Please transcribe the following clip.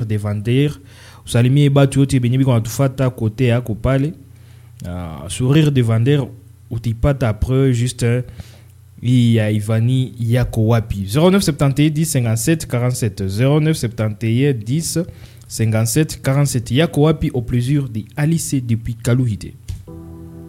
des vendeurs. Usalimie batu yote benye biko natufata kote yako pale. Sourire des vendeurs utipata après juste ya Ivani yako wapi. 0971 10 57 47 0971 10 57 47 yako wapi au plaisir de Alice depuis Kalouhité.